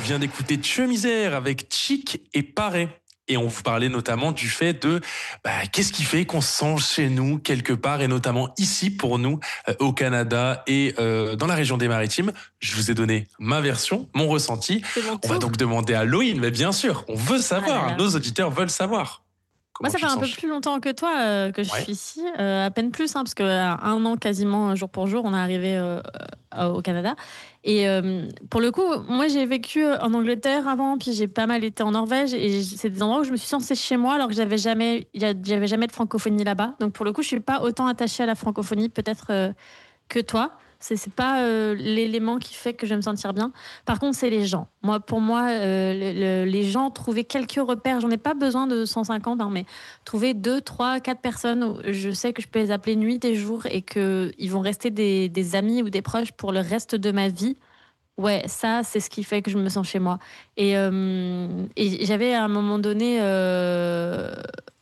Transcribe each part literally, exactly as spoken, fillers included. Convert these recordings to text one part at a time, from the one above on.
vient d'écouter Tueux Misère avec Chic et Paré. Et on vous parlait notamment du fait de bah, qu'est-ce qui fait qu'on se sent chez nous quelque part, et notamment ici pour nous euh, au Canada et euh, dans la région des Maritimes. Je vous ai donné ma version, mon ressenti. C'est mon On va tour. donc demander à Loïne, mais bien sûr, on veut Ah là savoir, là. nos auditeurs veulent savoir. Moi, Comment ça tu fait te un sens peu chez- plus longtemps que toi euh, que je Ouais. suis ici, euh, à peine plus, hein, parce que à un an quasiment jour pour jour, on est arrivé euh, euh, au Canada. Et euh, pour le coup, moi, j'ai vécu en Angleterre avant, puis j'ai pas mal été en Norvège, et c'est des endroits où je me suis sentie chez moi, alors que j'avais jamais, il y a- j'avais jamais de francophonie là-bas. Donc pour le coup, je suis pas autant attachée à la francophonie, peut-être. euh, que toi. C'est c'est pas euh, l'élément qui fait que je vais me sentir bien. Par contre, c'est les gens. Moi, pour moi, euh, le- le- les gens, trouver quelques repères, j'en ai pas besoin de cent cinquante, hein, mais trouver deux, trois, quatre personnes où je sais que je peux les appeler nuit et jour et qu'ils vont rester des, des amis ou des proches pour le reste de ma vie. Ouais, ça, c'est ce qui fait que je me sens chez moi. Et, euh, et j'avais à un moment donné euh,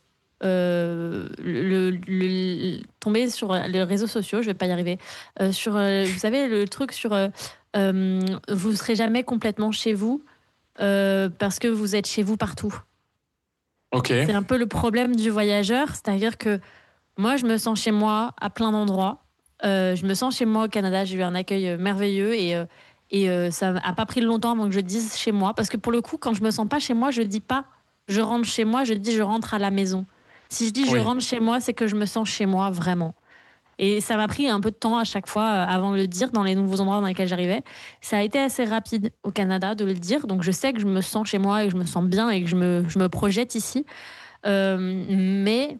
euh, le, le- le- tomber sur les réseaux sociaux, je vais pas y arriver, euh, sur, euh, vous savez, le truc sur euh, euh, vous serez jamais complètement chez vous euh, parce que vous êtes chez vous partout. Ok. C'est un peu le problème du voyageur, c'est-à-dire que moi, je me sens chez moi à plein d'endroits. Euh, je me sens chez moi au Canada, j'ai eu un accueil euh, merveilleux et, euh, et euh, ça a pas pris longtemps avant que je dise chez moi, parce que pour le coup, quand je me sens pas chez moi, je dis pas je rentre chez moi, je dis je rentre à la maison. Si je dis je Oui. rentre chez moi, c'est que je me sens chez moi vraiment. Et ça m'a pris un peu de temps à chaque fois euh, avant de le dire dans les nouveaux endroits dans lesquels j'arrivais. Ça a été assez rapide au Canada de le dire, donc je sais que je me sens chez moi et que je me sens bien et que je me, je me projette ici. Euh, mais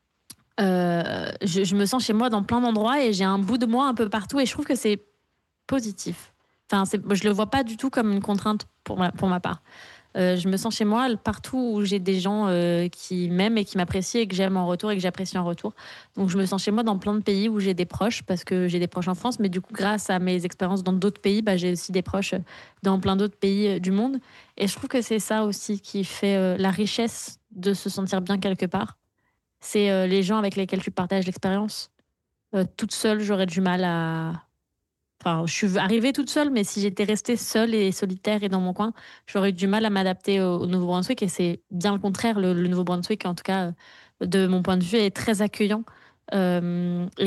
euh, je, je me sens chez moi dans plein d'endroits et j'ai un bout de moi un peu partout et je trouve que c'est positif. Enfin, c'est, je le vois pas du tout comme une contrainte pour ma, pour ma part. Euh, je me sens chez moi partout où j'ai des gens euh, qui m'aiment et qui m'apprécient et que j'aime en retour et que j'apprécie en retour. Donc je me sens chez moi dans plein de pays où j'ai des proches, parce que j'ai des proches en France, mais du coup grâce à mes expériences dans d'autres pays, bah, j'ai aussi des proches dans plein d'autres pays euh, du monde. Et je trouve que c'est ça aussi qui fait euh, la richesse de se sentir bien quelque part. C'est euh, les gens avec lesquels tu partages l'expérience. Euh, toute seule, j'aurais du mal à... Enfin, je suis arrivée toute seule, mais si j'étais restée seule et solitaire et dans mon coin, j'aurais eu du mal à m'adapter au, au Nouveau-Brunswick. Et c'est bien le contraire. Le, le Nouveau-Brunswick, en tout cas, euh, de mon point de vue, est très accueillant. Euh,